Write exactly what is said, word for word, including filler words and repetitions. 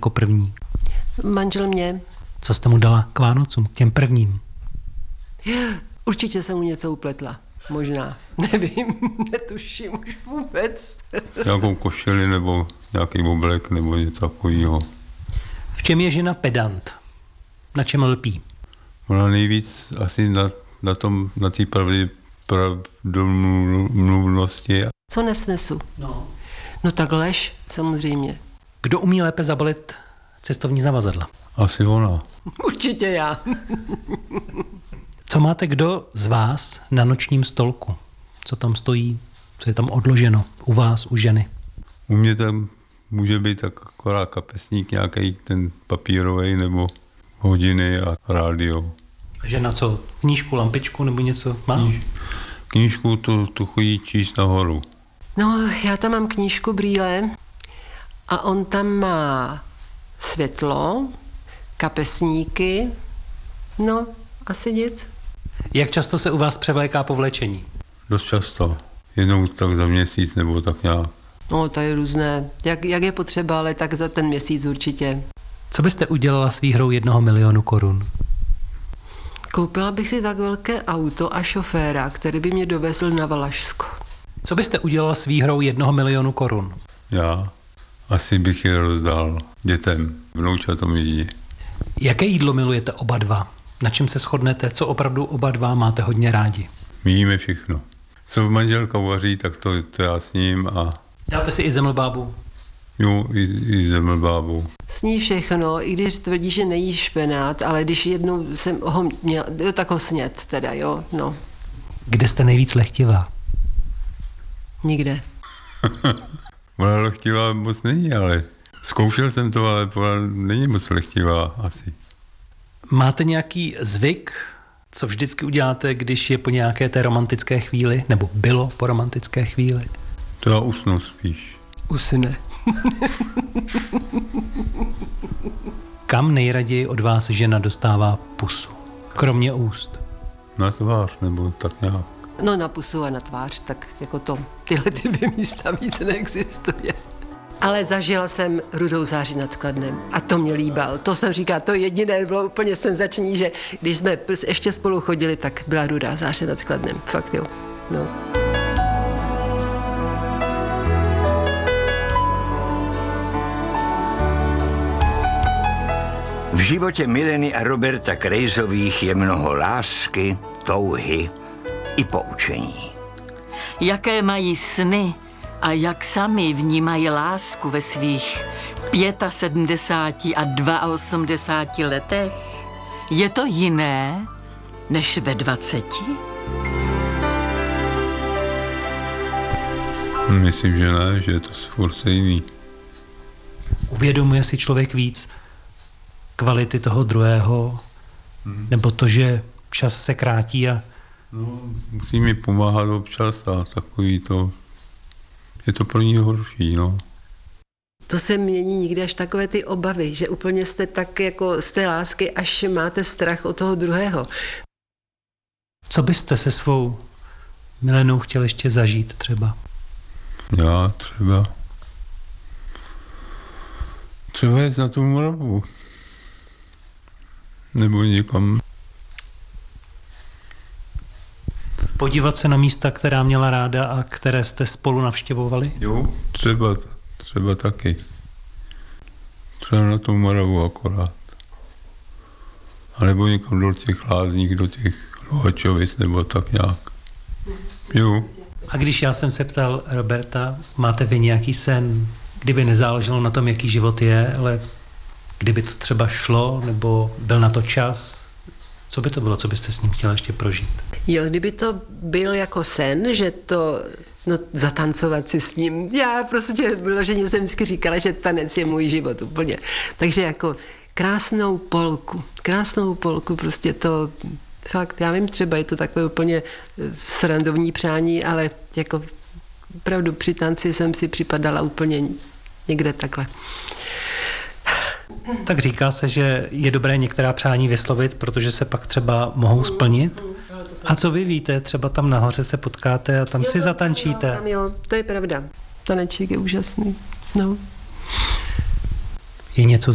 jako první? Manžel mě. Co jste mu dala k Vánocům, k těm prvním? Určitě jsem mu něco upletla. Možná. Nevím, netuším už vůbec. Nějakou košili nebo nějaký oblek nebo něco takového. V čem je žena pedant? Na čem lpí? Ona nejvíc asi na, na tom, na té pravdě, pravdomluvnosti. Co nesnesu? No. No tak lež, samozřejmě. Kdo umí lépe zabalit cestovní zavazadla? Asi ona. Určitě já. Co máte kdo z vás na nočním stolku? Co tam stojí? Co je tam odloženo u vás, u ženy? U mě tam může být tak akorát kapesník nějaký ten papírový nebo hodiny a rádio. Žena co? Knížku, lampičku nebo něco má? Kníž, knížku tu, tu chodí číst nahoru. No, já tam mám knížku, brýle a on tam má světlo, kapesníky, no, asi nic. Jak často se u vás převléká povlečení? Dost často. Jednou tak za měsíc nebo tak nějak. No, to je různé. Jak, jak je potřeba, ale tak za ten měsíc určitě. Co byste udělala s výhrou jednoho milionu korun? Koupila bych si tak velké auto a šoféra, který by mě dovezl na Valašsko. Co byste udělala s výhrou jednoho milionu korun? Já asi bych je rozdal dětem, vnoučatům jedí. Jaké jídlo milujete oba dva? Na čem se shodnete? Co opravdu oba dva máte hodně rádi? My jíme všechno. Co manželka uvaří, tak to, to já s ním a Dáte si i zemlbábu? jo, i, i zemlbábu. Sní všechno, i když tvrdí, že nejí špenát, ale když jednou jsem ho měla, jo, tak ho snět teda, jo, no. Kde jste nejvíc lehtivá? Nikde. Ona lehtivá moc není, ale zkoušel jsem to, ale ona není moc lehtivá asi. Máte nějaký zvyk, co vždycky uděláte, když je po nějaké té romantické chvíli, nebo bylo po romantické chvíli? To já usnu spíš. Usne. Kam nejraději od vás žena dostává pusu? Kromě úst. Na tvář nebo tak nějak. No na pusu a na tvář, tak jako to, tyhle ty dvě místa víc neexistuje. Ale zažila jsem Rudou září nad Kladnem a to mě líbal. To jsem říkala, to jediné bylo úplně senzační, že když jsme ještě spolu chodili, tak byla Rudá záře nad Kladnem. Fakt jo. No. V životě Mileny a Roberta Krejzových je mnoho lásky, touhy i poučení. Jaké mají sny a jak sami vnímají lásku ve svých sedmdesáti pěti a osmdesáti dvou letech? Je to jiné než ve dvaceti? Myslím, že ne, že je to furt stejný. Uvědomuje si člověk víc kvality toho druhého, hmm. nebo to, že čas se krátí a... No, musí mi pomáhat občas a takový to... Je to pro ní horší, no. To se mění nikdy až takové ty obavy, že úplně jste tak jako z té lásky, až máte strach od toho druhého. Co byste se svou milenou chtěl ještě zažít třeba? Já třeba... Třeba jít na tu Moravu. Nebo někam. Podívat se na místa, která měla ráda a které jste spolu navštěvovali? Jo, třeba, třeba taky. Třeba na tu Moravu akorát. A nebo někam do těch lázních, do těch Luhačovic, nebo tak nějak. Jo. A když já jsem se ptal Roberta, máte vy nějaký sen, kdyby nezáleželo na tom, jaký život je, ale kdyby to třeba šlo, nebo byl na to čas, co by to bylo, co byste s ním chtěla ještě prožít? Jo, kdyby to byl jako sen, že to, no zatancovat si s ním, já prostě vyloženě jsem vždycky říkala, že tanec je můj život úplně. Takže jako krásnou polku, krásnou polku, prostě to, fakt, já vím, třeba je to takové úplně srandovní přání, ale jako opravdu při tanci jsem si připadala úplně někde takhle. Tak říká se, že je dobré některá přání vyslovit, protože se pak třeba mohou splnit. A co vy víte, třeba tam nahoře se potkáte a tam jo, si zatančíte. Tam, jo, to je pravda. Tanečík je úžasný. No. Je něco